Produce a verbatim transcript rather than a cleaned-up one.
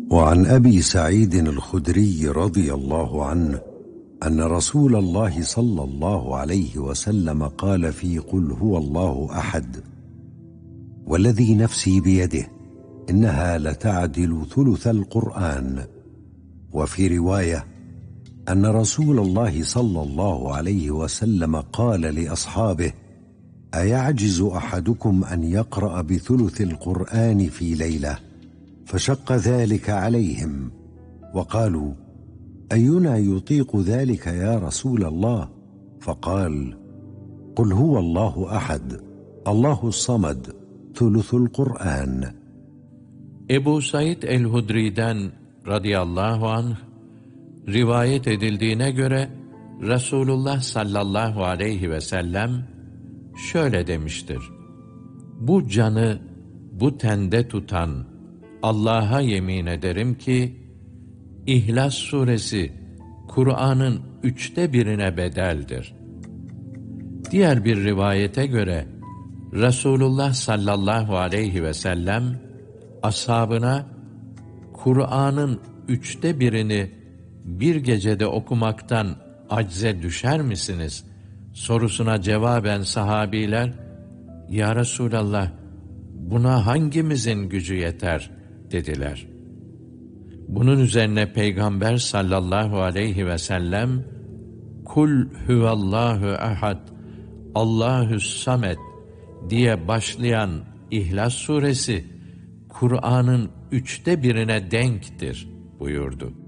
وعن أبي سعيد الخدري رضي الله عنه أن رسول الله صلى الله عليه وسلم قال في قل هو الله أحد: والذي نفسي بيده إنها لتعدل ثلث القرآن. وفي رواية أن رسول الله صلى الله عليه وسلم قال لأصحابه: أيعجز أحدكم أن يقرأ بثلث القرآن في ليلة؟ فشق ذلك عليهم وقالوا: أينا يطيق ذلك يا رسول الله؟ فقال: قل هو الله أحد الله الصمد ثلث القرآن. Ebu Said el-Hudri'den radıyallahu anh rivayet edildiğine göre Resulullah sallallahu aleyhi ve sellem şöyle demiştir: Bu canı bu tende tutan Allah'a yemin ederim ki İhlas suresi Kur'an'ın üçte birine bedeldir. Diğer bir rivayete göre Resulullah sallallahu aleyhi ve sellem ashabına Kur'an'ın üçte birini bir gecede okumaktan acze düşer misiniz sorusuna cevaben sahabiler, Ya Resulallah, buna hangimizin gücü yeter dediler. Bunun üzerine Peygamber sallallahu aleyhi ve sellem Kul huvallahu ahad Allahü's samet diye başlayan İhlas suresi Kur'an'ın üçte birine denktir buyurdu.